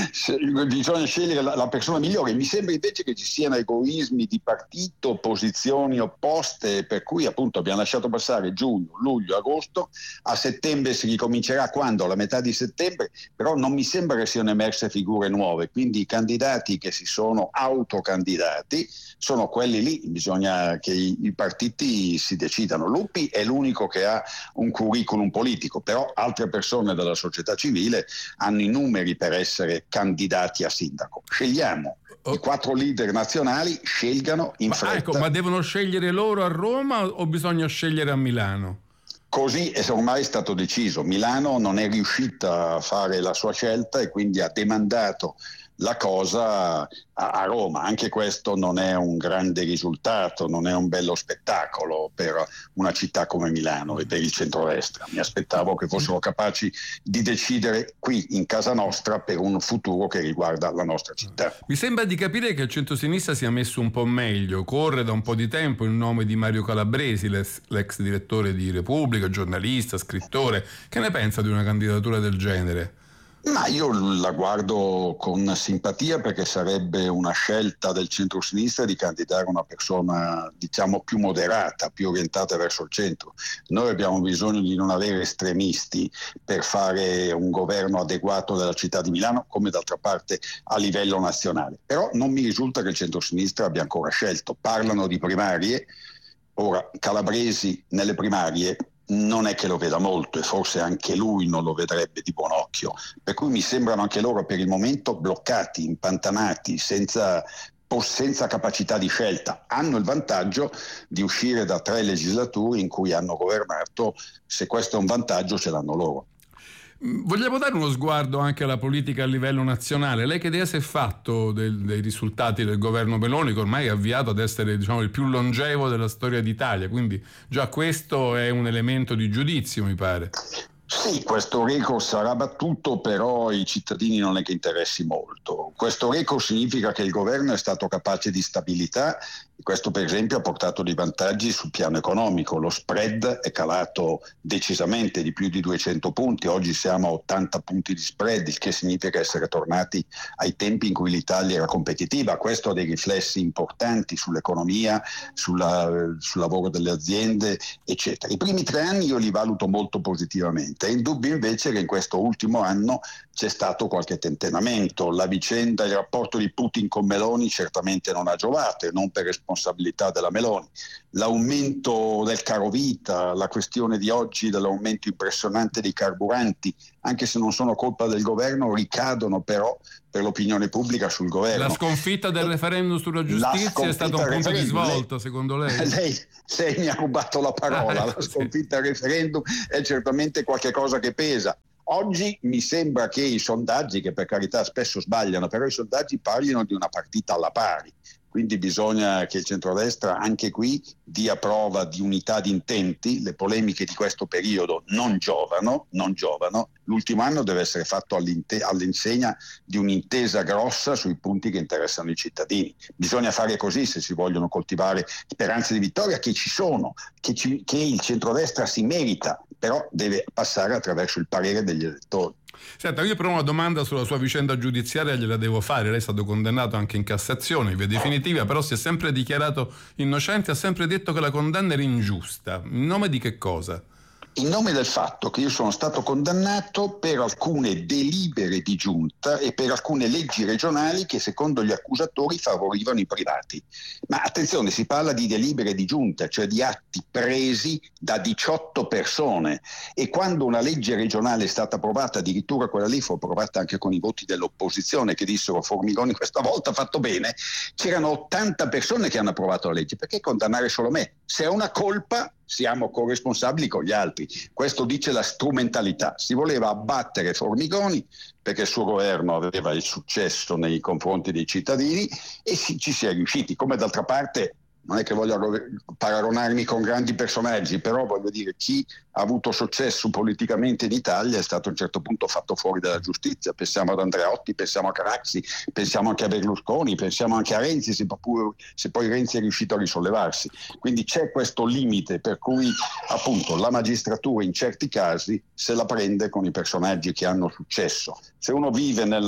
bisogna scegliere la, la persona migliore. Mi sembra invece che ci siano egoismi di partito, posizioni opposte, per cui appunto abbiamo lasciato passare giugno, luglio, agosto, a settembre si ricomincerà quando? La metà di settembre, però non mi sembra che siano emerse figure nuove, quindi i candidati che si sono autocandidati sono quelli lì, bisogna che i, i partiti si decidano. Lupi è l'unico che ha un curriculum politico, però altre persone della società civile hanno i numeri per essere candidati a sindaco. Scegliamo. I quattro leader nazionali scelgano in ma, fretta. Ecco, ma devono scegliere loro a Roma o bisogna scegliere a Milano? Così è ormai stato deciso. Milano non è riuscita a fare la sua scelta e quindi ha demandato la cosa a, a Roma. Anche questo non è un grande risultato, non è un bello spettacolo per una città come Milano e per il centrodestra. Mi aspettavo che fossero capaci di decidere qui in casa nostra per un futuro che riguarda la nostra città. Mi sembra di capire che il centrosinistra sia messo un po' meglio. Corre da un po' di tempo il nome di Mario Calabresi, l'ex, l'ex direttore di Repubblica, giornalista, scrittore. Che ne pensa di una candidatura del genere? Ma io la guardo con simpatia, perché sarebbe una scelta del centro-sinistra di candidare una persona, diciamo, più moderata, più orientata verso il centro. Noi abbiamo bisogno di non avere estremisti per fare un governo adeguato della città di Milano, come d'altra parte a livello nazionale. Però non mi risulta che il centro-sinistra abbia ancora scelto. Parlano di primarie. Ora, Calabresi nelle primarie non è che lo veda molto e forse anche lui non lo vedrebbe di buon occhio, per cui mi sembrano anche loro per il momento bloccati, impantanati, senza, senza capacità di scelta. Hanno il vantaggio di uscire da tre legislature in cui hanno governato. Se questo è un vantaggio, ce l'hanno loro. Vogliamo dare uno sguardo anche alla politica a livello nazionale. Lei che idea si è fatto del, dei risultati del governo Meloni, che ormai è avviato ad essere, diciamo, il più longevo della storia d'Italia, quindi già questo è un elemento di giudizio, mi pare. Sì, questo record sarà battuto, però i cittadini non è che interessi molto. Questo record significa che il governo è stato capace di stabilità. Questo per esempio ha portato dei vantaggi sul piano economico. Lo spread è calato decisamente di più di duecento punti, oggi siamo a ottanta punti di spread, il che significa essere tornati ai tempi in cui l'Italia era competitiva. Questo ha dei riflessi importanti sull'economia, sulla, sul lavoro delle aziende, eccetera. I primi tre anni io li valuto molto positivamente. È indubbio invece che in questo ultimo anno c'è stato qualche tentennamento. La vicenda, il rapporto di Putin con Meloni certamente non ha giovato, e non per responsabilità della Meloni. L'aumento del carovita, la questione di oggi dell'aumento impressionante dei carburanti, anche se non sono colpa del governo, ricadono però per l'opinione pubblica sul governo. La sconfitta del referendum sulla giustizia è stato un punto di svolta, lei, secondo lei? lei? Lei mi ha rubato la parola. La sconfitta del referendum è certamente qualche cosa che pesa. Oggi mi sembra che i sondaggi, che per carità spesso sbagliano, però i sondaggi parlino di una partita alla pari. Quindi bisogna che il centrodestra anche qui dia prova di unità di intenti. Le polemiche di questo periodo non giovano, non giovano. L'ultimo anno deve essere fatto all'insegna di un'intesa grossa sui punti che interessano i cittadini. Bisogna fare così se si vogliono coltivare speranze di vittoria, che ci sono, che, ci, che il centrodestra si merita, però deve passare attraverso il parere degli elettori. Senta, io però una domanda sulla sua vicenda giudiziaria gliela devo fare. Lei è stato condannato anche in Cassazione, in via definitiva, però si è sempre dichiarato innocente, ha sempre detto che la condanna era ingiusta. In nome di che cosa? In nome del fatto che io sono stato condannato per alcune delibere di giunta e per alcune leggi regionali che secondo gli accusatori favorivano i privati. Ma attenzione, si parla di delibere di giunta, cioè di atti presi da diciotto persone, e quando una legge regionale è stata approvata, addirittura quella lì fu approvata anche con i voti dell'opposizione che dissero Formigoni questa volta ha fatto bene, c'erano ottanta persone che hanno approvato la legge. Perché condannare solo me? Se è una colpa siamo corresponsabili con gli altri. Questo dice la strumentalità. Si voleva abbattere Formigoni perché il suo governo aveva il successo nei confronti dei cittadini e si, ci si è riusciti. Come d'altra parte, non è che voglio paragonarmi con grandi personaggi, però voglio dire, chi ha avuto successo politicamente in Italia è stato a un certo punto fatto fuori dalla giustizia. Pensiamo ad Andreotti, pensiamo a Craxi, pensiamo anche a Berlusconi, pensiamo anche a Renzi, se, pure, se poi Renzi è riuscito a risollevarsi. Quindi c'è questo limite per cui appunto la magistratura in certi casi se la prende con i personaggi che hanno successo. Se uno vive nella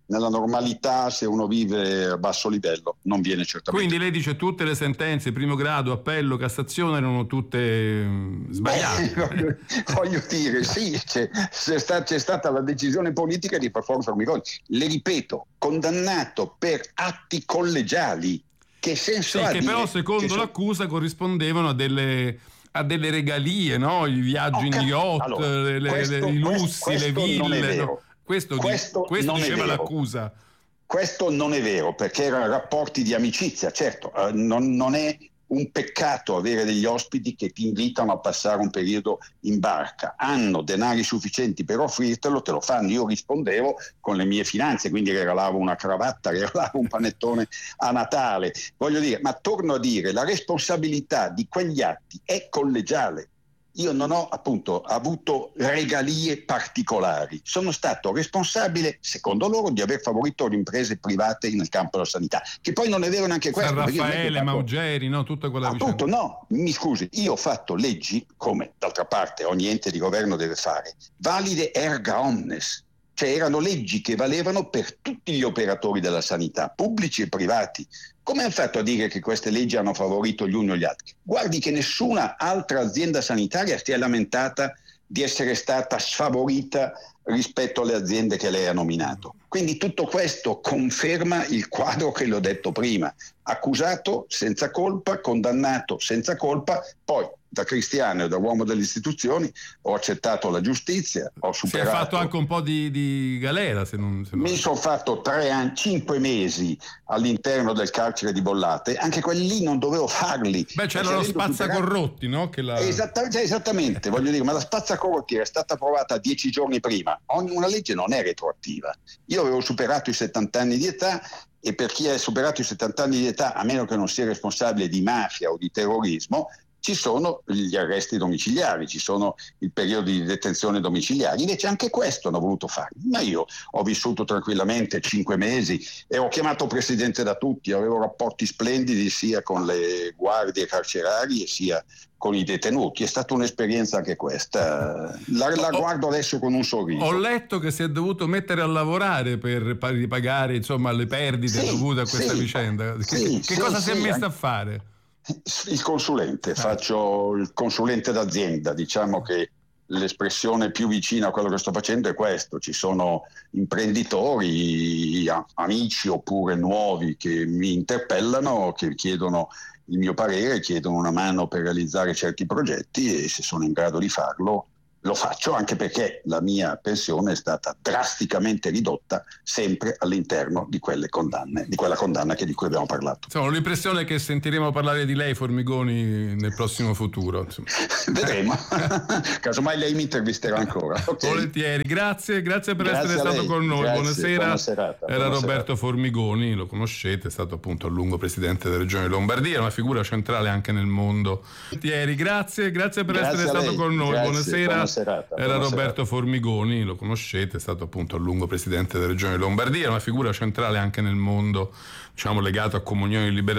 nella normalità, se uno vive a basso livello, non viene certamente. Quindi lei dice tutte le sentenze, primo grado, appello, Cassazione, erano tutte sbagliate. Beh, voglio, voglio dire, sì, c'è, c'è, sta, c'è stata la decisione politica di far fuori Formigoni. Le ripeto, condannato per atti collegiali. Che senso sì, ha? Che dire però secondo che l'accusa corrispondevano a delle... a delle regalie, no? I viaggi okay. in yacht, allora, le, questo, i lussi, questo le ville. Non è vero. No? Questo, questo, questo non diceva è vero. l'accusa. Questo non è vero, perché erano rapporti di amicizia, certo, eh, non, non è un peccato avere degli ospiti che ti invitano a passare un periodo in barca, hanno denari sufficienti per offrirtelo, te lo fanno. Io rispondevo con le mie finanze, quindi regalavo una cravatta, regalavo un panettone a Natale. Voglio dire, ma torno a dire, la responsabilità di quegli atti è collegiale. Io non ho appunto avuto regalie particolari, sono stato responsabile, secondo loro, di aver favorito le imprese private nel campo della sanità, che poi non è vero neanche questo. San Raffaele, fatto... Maugeri, no? Tutta quella appunto, vicenda. No, mi scusi, io ho fatto leggi, come d'altra parte ogni ente di governo deve fare, valide erga omnes, cioè erano leggi che valevano per tutti gli operatori della sanità, pubblici e privati. Come hanno fatto a dire che queste leggi hanno favorito gli uni o gli altri? Guardi che nessuna altra azienda sanitaria si è lamentata di essere stata sfavorita rispetto alle aziende che lei ha nominato. Quindi tutto questo conferma il quadro che le ho detto prima. Accusato senza colpa, condannato senza colpa, poi da cristiano e da uomo delle istituzioni ho accettato la giustizia, ho superato... Si è fatto anche un po' di, di galera, se non... Se non... Mi sono fatto tre anni, cinque mesi all'interno del carcere di Bollate, anche quelli lì non dovevo farli. Beh, c'era lo spazzacorrotti, no? Che la... Esattamente, esattamente, voglio dire, ma la spazzacorrotti era stata approvata dieci giorni prima. Ogni una legge non è retroattiva. Io avevo superato i settanta anni di età, e per chi ha superato i settanta anni di età, a meno che non sia responsabile di mafia o di terrorismo, ci sono gli arresti domiciliari, ci sono il periodo di detenzione domiciliare. Invece anche questo hanno voluto fare. Ma io ho vissuto tranquillamente cinque mesi e ho chiamato presidente da tutti, avevo rapporti splendidi sia con le guardie carcerarie sia con i detenuti. È stata un'esperienza anche questa. La, la guardo adesso con un sorriso. Ho letto che si è dovuto mettere a lavorare per ripagare, insomma, le perdite sì, dovute a questa sì, vicenda. Che, sì, che sì, cosa sì, si è messo anche... a fare? Il consulente, eh. faccio il consulente d'azienda. Diciamo che l'espressione più vicina a quello che sto facendo è questo: ci sono imprenditori, amici oppure nuovi che mi interpellano, che chiedono il mio parere, chiedono una mano per realizzare certi progetti, e se sono in grado di farlo lo faccio, anche perché la mia pensione è stata drasticamente ridotta sempre all'interno di quelle condanne, di quella condanna che di cui abbiamo parlato. Insomma, ho l'impressione che sentiremo parlare di lei, Formigoni, nel prossimo futuro. Vedremo. Casomai lei mi intervisterà ancora. Okay. Volentieri, grazie, grazie per grazie essere stato con noi. Grazie, buonasera. Buona serata, Era buona Roberto serata. Formigoni, lo conoscete, è stato appunto a lungo presidente della regione Lombardia, una figura centrale anche nel mondo. Volentieri, grazie, grazie per grazie essere stato con noi. Grazie, buonasera. buona serata, Era buona Roberto serata. Formigoni, lo conoscete, è stato appunto a lungo presidente della regione Lombardia, una figura centrale anche nel mondo, diciamo, legato a Comunione e Liberazione.